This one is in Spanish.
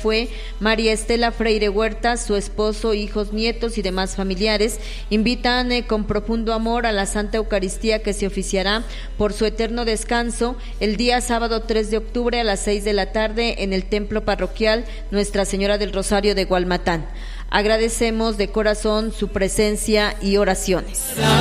fue María Estela Freire Huerta, su esposo, hijos, nietos y demás familiares. Invitan con profundo amor a la Santa Eucaristía que se oficiará por su eterno descanso el día sábado 3 de octubre a las 6 de la tarde en el Templo Parroquial Nuestra Señora del Rosario de Gualmatán. Agradecemos de corazón su presencia y oraciones.